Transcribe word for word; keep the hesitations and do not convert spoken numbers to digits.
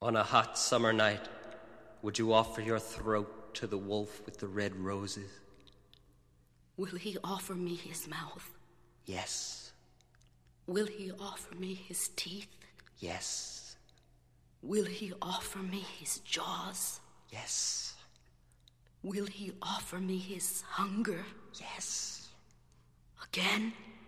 On a hot summer night, would you offer your throat to the wolf with the red roses? Will he offer me his mouth? Yes. Will he offer me his teeth? Yes. Will he offer me his jaws? Yes. Will he offer me his hunger? Yes. Again?